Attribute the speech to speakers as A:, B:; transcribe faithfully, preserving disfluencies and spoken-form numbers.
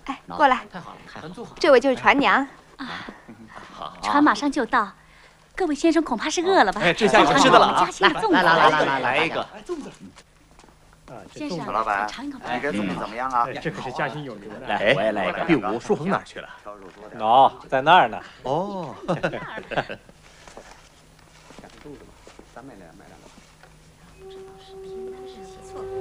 A: 哎，过来。
B: 太好了，太好了，
A: 这位就是船娘。
C: 啊，船马上就到，各位先生恐怕是饿了吧？
B: 哎，这下有吃的了啊！
C: 来来
B: 来来来来一个，
D: 粽子。
E: 啊，
C: 先生，
F: 小老板，
C: 尝一口。
F: 你这粽子怎么样啊？
E: 这可是嘉兴有名的。
B: 来，我也来一个。
D: 第五，舒恒哪儿去了？
G: 喏，在那儿呢。
D: 哦。
F: 咱买两买两个。